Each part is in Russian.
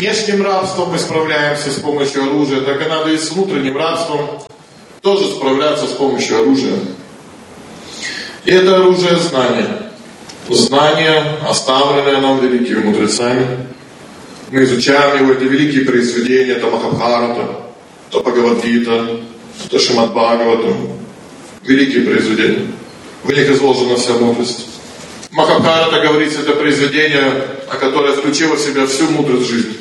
внешним рабством мы справляемся с помощью оружия, так и надо и с внутренним рабством тоже справляться с помощью оружия. И это оружие знания. Знание, оставленное нам великими мудрецами. Мы изучаем его, это великие произведения, это Махабхарата, это Бхагавад-гита, это Шримад Бхагаватам. Великие произведения. В них изложена вся мудрость. Махабхарата, говорится, это произведение, которое включило в себя всю мудрость жизни.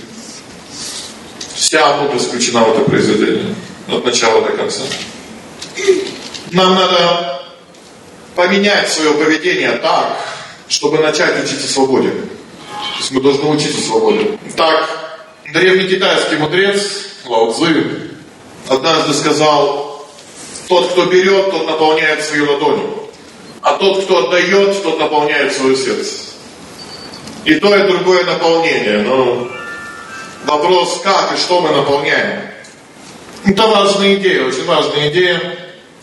Вся мудрость включена в это произведение. От начала до конца. Нам надо поменять свое поведение так, чтобы начать учиться свободе. То есть мы должны учиться свободе. Так, древний китайский мудрец Лао Цзы однажды сказал: тот, кто берет, тот наполняет свою ладонь. А тот, кто отдает, тот наполняет свое сердце. И то, и другое наполнение. Но вопрос, как и что мы наполняем. Это важная идея, очень важная идея,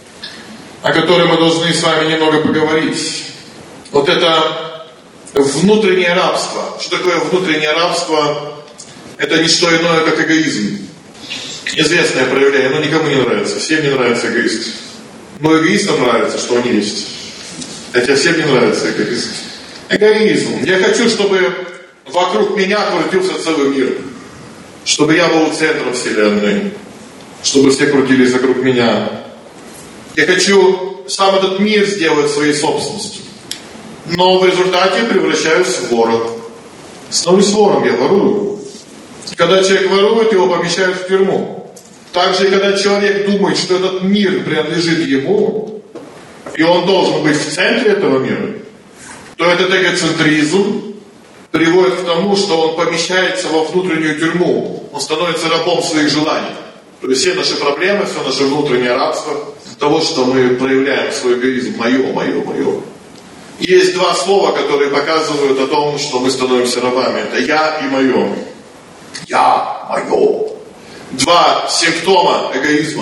о которой мы должны с вами немного поговорить. Вот это внутреннее рабство. Что такое внутреннее рабство? Это не что иное, как эгоизм. Известное проявление, но никому не нравится. Всем не нравится эгоист. Но эгоистам нравится, что они есть. Хотя всем не нравится эгоизм. Эгоизм. Я хочу, чтобы вокруг меня крутился целый мир. Чтобы я был центром вселенной. Чтобы все крутились вокруг меня. Я хочу сам этот мир сделать своей собственностью. Но в результате превращаюсь в вора. Становлюсь вором, я ворую. Когда человек ворует, его помещают в тюрьму. Также, когда человек думает, что этот мир принадлежит ему, и он должен быть в центре этого мира, то этот эгоцентризм приводит к тому, что он помещается во внутреннюю тюрьму. Он становится рабом своих желаний. То есть все наши проблемы, все наше внутреннее рабство того, что мы проявляем свой эгоизм. Мое, мое, мое. Есть два слова, которые показывают о том, что мы становимся рабами. Это я и мое. Я, мое. Два симптома эгоизма.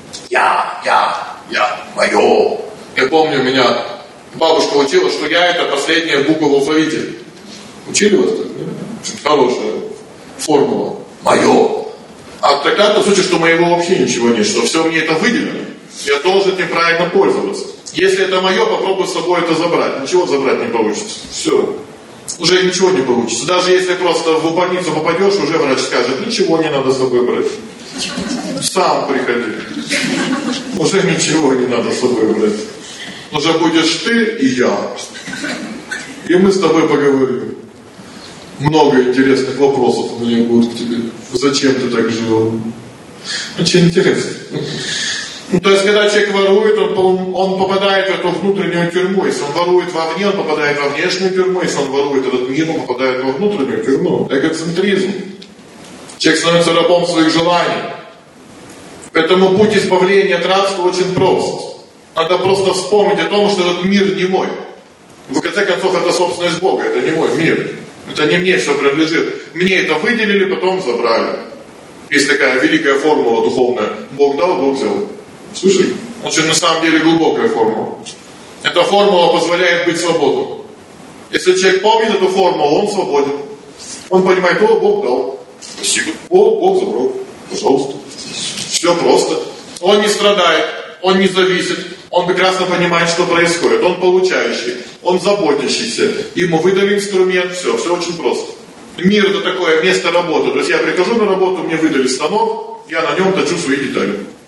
Я, мое. Я помню, меня бабушка учила, что я — это последняя буква в алфавите. Учили вас так? Очень хорошая формула. Мое. А тогда-то в случае, что моего вообще ничего нет, что все мне это выделено, я должен этим правильно пользоваться. Если это мое, попробуй с собой это забрать. Ничего забрать не получится. Все. Уже ничего не получится. Даже если просто в больницу попадешь, уже врач скажет: ничего не надо с собой брать. Сам приходи. Уже ничего не надо с собой брать. Уже будешь ты и я. И мы с тобой поговорим. Много интересных вопросов у меня будет к тебе. Зачем ты так жил? Очень интересно. То есть, когда человек ворует, он попадает в эту внутреннюю тюрьму. Если он ворует вовне, он попадает во внешнюю тюрьму. Если он ворует этот мир, он попадает во внутреннюю тюрьму. Эгоцентризм. Человек становится рабом своих желаний. Поэтому путь избавления от рабства очень прост. Надо просто вспомнить о том, что этот мир не мой. В конце концов, это собственность Бога, это не мой мир. Это не мне все принадлежит. Мне это выделили, потом забрали. Есть такая великая формула духовная. Бог дал, Бог взял. Слышали? Очень на самом деле глубокая формула. Эта формула позволяет быть свободным. Если человек помнит эту формулу, он свободен. Он понимает: о, Бог дал. Спасибо. О, Бог забрал. Пожалуйста. Все просто. Он не страдает, он не зависит. Он прекрасно понимает, что происходит. Он получающий, он заботящийся. Ему выдали инструмент, все очень просто. Мир — это такое место работы. То есть я прихожу на работу, мне выдали станок, я на нем точу свои детали.